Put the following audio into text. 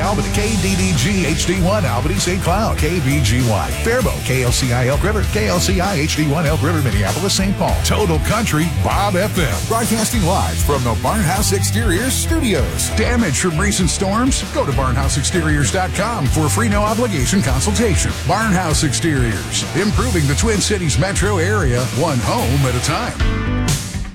Albany, KDDG HD1 Albany St. Cloud, KBGY Faribault, KLCI Elk River, KLCI HD1 Elk River Minneapolis St. Paul. Total Country Bob FM. Broadcasting live from the Barnhouse Exteriors studios. Damage from recent storms? Go to barnhouseexteriors.com for a free no obligation consultation. Barnhouse Exteriors, improving the Twin Cities metro area, one home at a time.